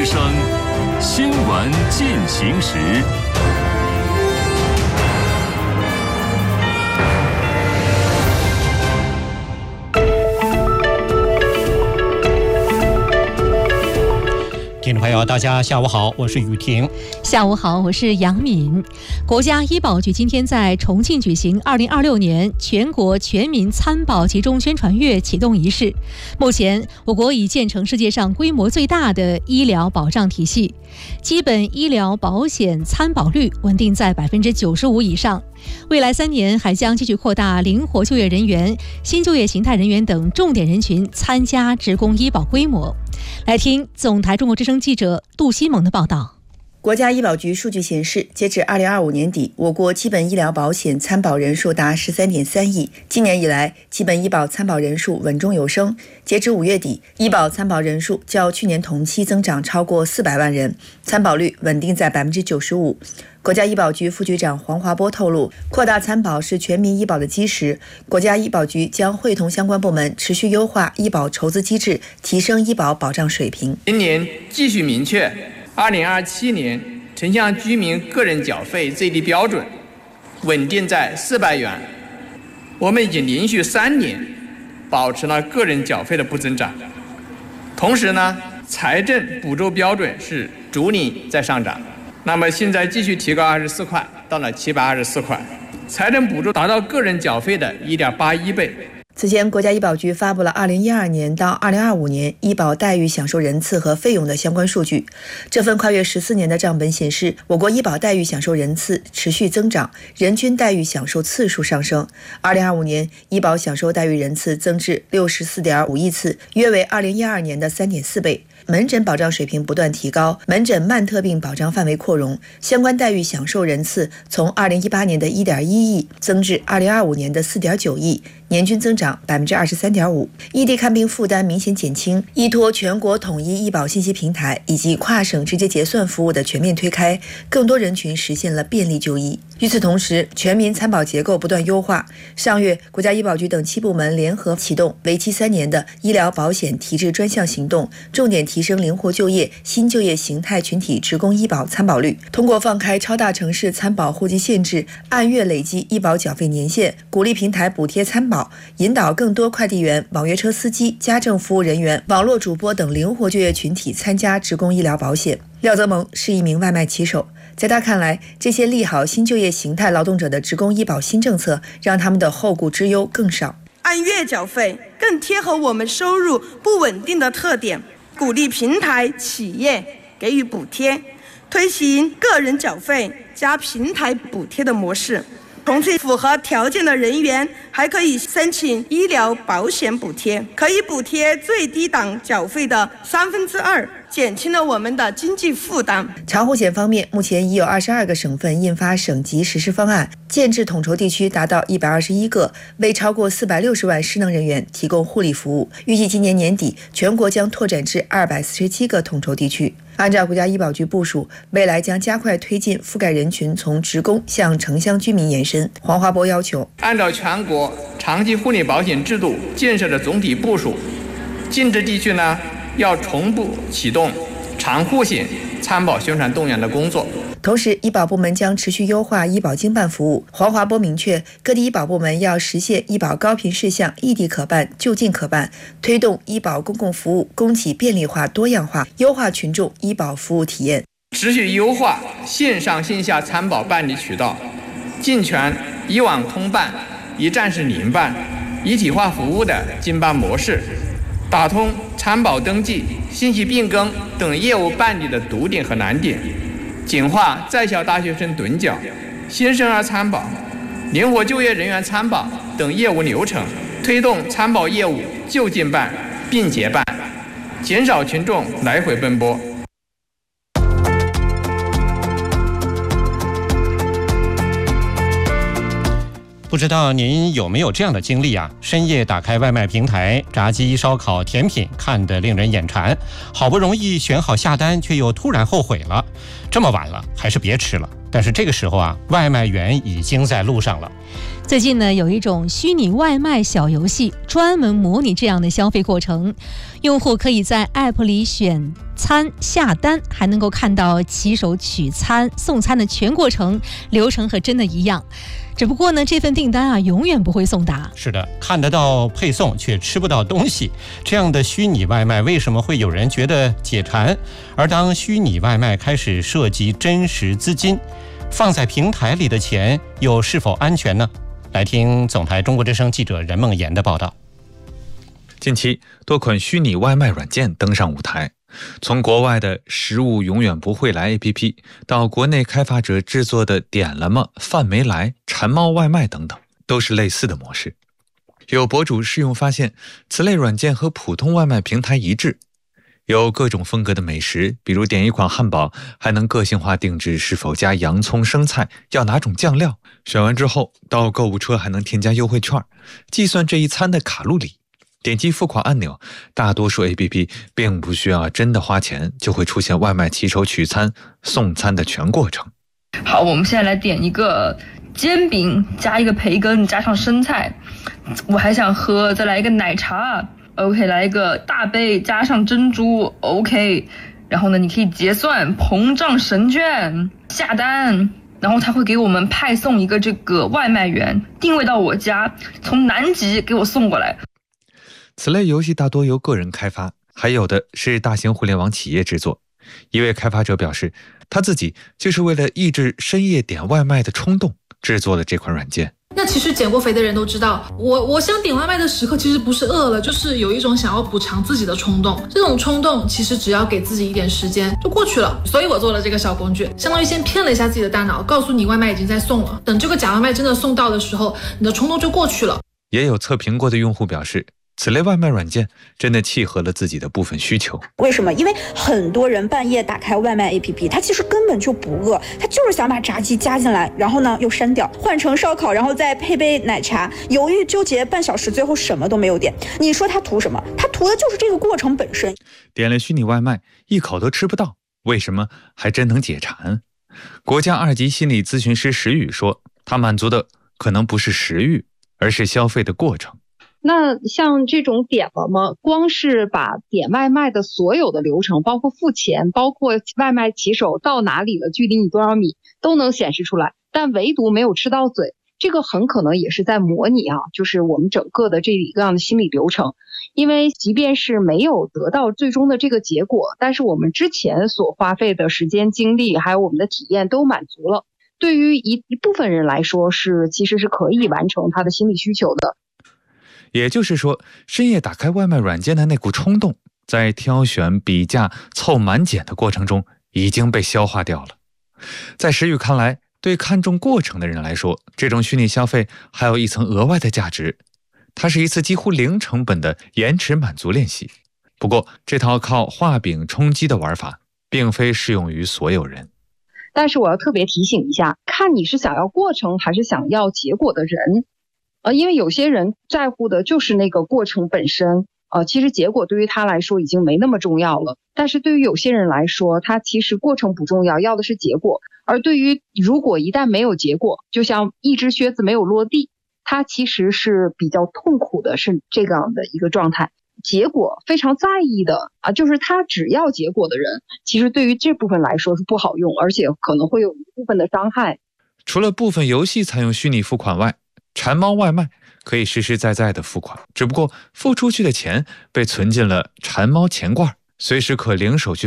之声新闻进行时。 听众朋友，大家下午好，我是雨婷。 下午好，我是杨敏。国家医保局今天在重庆举行2026年全国全民参保集中宣传月启动仪式。目前，我国已建成世界上规模最大的医疗保障体系，基本医疗保险参保率稳定在95%以上。未来3年还将继续扩大灵活就业人员、新就业形态人员等重点人群参加职工医保规模。来听总台中国之声记者杜西蒙的报道。 国家医保局数据显示，截至2025年底，我国基本医疗保险参保人数达13.3亿。今年以来，基本医保参保人数稳中有升。截至5月底，医保参保人数较去年同期增长超过400万人，参保率稳定在95%。国家医保局副局长黄华波透露，扩大参保是全民医保的基石。国家医保局将会同相关部门持续优化医保筹资机制，提升医保保障水平。 今年继续明确2027年城乡居民个人缴费最低标准稳定在400元。我们已经连续3年保持了个人缴费的不增长。同时呢，财政补助标准是逐年在上涨。那么现在继续提高24块，到了724块，财政补助达到个人缴费的1.81倍。 此前，国家医保局发布了2012年到2025年医保待遇享受人次和费用的相关数据。这份跨越14年的账本显示，我国医保待遇享受人次持续增长，人均待遇享受次数上升。2025年，医保享受待遇人次增至64.5亿次，约为2012年的3.4倍。门诊保障水平不断提高，门诊慢特病保障范围扩容，相关待遇享受人次从2018年的1.1亿增至2025年的4.9亿，年均增长23.5%。异地看病负担明显减轻，依托全国统一医保信息平台以及跨省直接结算服务的全面推开，更多人群实现了便利就医。与此同时，全民参保结构不断优化。上月，国家医保局等7部门联合启动为期3年的医疗保险提质专项行动，重点提升灵活就业、新就业形态群体职工医保参保率。通过放开超大城市参保户籍限制，按月累计医保缴费年限，鼓励平台补贴参保，引导更多快递员、网约车司机、家政服务人员、网络主播等灵活就业群体参加职工医疗保险。廖泽蒙是一名外卖骑手，在他看来，这些利好新就业形态劳动者的职工医保新政策，让他们的后顾之忧更少。 按月缴费更贴合我们收入不稳定的特点，鼓励平台企业给予补贴，推行个人缴费加平台补贴的模式。同时，符合条件的人员还可以申请医疗保险补贴，可以补贴最低档缴费的2/3，减轻了我们的经济负担。 长护险方面，目前已有22个省份印发省级实施方案，建制统筹地区达到121个，为超过460万失能人员提供护理服务。预计今年年底，全国将拓展至247个统筹地区。按照国家医保局部署，未来将加快推进覆盖人群从职工向城乡居民延伸。黄华波要求， 按照全国长期护理保险制度建设的总体部署，禁制地区呢要同步启动长护险参保宣传动员的工作。 同时，医保部门将持续优化医保经办服务。黄华波明确，各地医保部门要实现医保高频事项异地可办、就近可办，推动医保公共服务供给便利化、多样化，优化群众医保服务体验。 持续优化线上线下参保办理渠道，健全一网通办、一站式联办、一体化服务的经办模式，打通参保登记、信息变更等业务办理的堵点和难点，简化在校大学生趸缴、新生儿参保、灵活就业人员参保等业务流程，推动参保业务就近办、并结办，减少群众来回奔波。 不知道您有没有这样的经历啊？深夜打开外卖平台，炸鸡、烧烤、甜品看得令人眼馋，好不容易选好下单，却又突然后悔了。这么晚了，还是别吃了。 但是这个时候啊，外卖员已经在路上了。 最近呢，有一种虚拟外卖小游戏，专门模拟这样的消费过程。用户可以在 App 里选餐下单，还能够看到骑手取餐送餐的全过程，流程和真的一样。只不过呢，这份订单啊，永远不会送达。 是的，看得到配送却吃不到东西，这样的虚拟外卖为什么会有人觉得解馋？而当虚拟外卖开始涉及真实资金，放在平台里的钱又是否安全呢？来听总台中国之声记者任梦妍的报道。 近期，多款虚拟外卖软件登上舞台，从国外的食物永远不会来 APP 到国内开发者制作的点了吗、饭没来、馋猫外卖等等，都是类似的模式。有博主试用发现，此类软件和普通外卖平台一致，有各种风格的美食，比如点一款汉堡，还能个性化定制是否加洋葱、生菜，要哪种酱料。选完之后，到购物车还能添加优惠券，计算这一餐的卡路里。点击付款按钮，大多数 APP 并不需要真的花钱，就会出现外卖骑手取餐、送餐的全过程。 好，我们现在来点一个煎饼，加一个培根，加上生菜。我还想喝，再来一个奶茶。OK， 来一个大杯，加上珍珠。OK， 然后呢，你可以结算，膨胀神券，下单。然后他会给我们派送一个这个外卖员，定位到我家，从南极给我送过来。 此类游戏大多由个人开发，还有的是大型互联网企业制作。一位开发者表示，他自己就是为了抑制深夜点外卖的冲动，制作了这款软件。 那其实减过肥的人都知道，我想点外卖的时刻其实不是饿了，就是有一种想要补偿自己的冲动。这种冲动其实只要给自己一点时间就过去了。所以我做了这个小工具，相当于先骗了一下自己的大脑，告诉你外卖已经在送了。等这个假外卖真的送到的时候，你的冲动就过去了。 也有测评过的用户表示，此类外卖软件真的契合了自己的部分需求。 为什么？因为很多人半夜打开外卖 APP， 他其实根本就不饿，他就是想把炸鸡加进来，然后呢又删掉，换成烧烤，然后再配杯奶茶，犹豫纠结半小时，最后什么都没有点。你说他图什么？他图的就是这个过程本身。 点了虚拟外卖，一口都吃不到，为什么还真能解馋？国家2级心理咨询师石宇说，他满足的可能不是食欲，而是消费的过程。 那像这种点了吗？光是把点外卖的所有的流程，包括付钱，包括外卖骑手到哪里了，距离你多少米，都能显示出来，但唯独没有吃到嘴。这个很可能也是在模拟就是我们整个的这一个样的心理流程。因为即便是没有得到最终的这个结果，但是我们之前所花费的时间、精力，还有我们的体验都满足了。对于一部分人来说，其实是可以完成他的心理需求的。 也就是说，深夜打开外卖软件的那股冲动，在挑选、比价、凑满减的过程中已经被消化掉了。在石宇看来，对看重过程的人来说，这种虚拟消费还有一层额外的价值，它是一次几乎零成本的延迟满足练习。不过，这套靠画饼充饥的玩法，并非适用于所有人。 但是我要特别提醒一下，看你是想要过程还是想要结果的人。因为有些人在乎的就是那个过程本身，其实结果对于他来说已经没那么重要了。但是对于有些人来说，他其实过程不重要，要的是结果。而对于如果一旦没有结果，就像一只靴子没有落地，他其实是比较痛苦的，是这样的一个状态。结果非常在意的就是他只要结果的人，其实对于这部分来说是不好用，而且可能会有一部分的伤害。 除了部分游戏采用虚拟付款外，馋猫外卖可以实实在在的付款，只不过付出去的钱被存进了馋猫钱罐，随时可零手续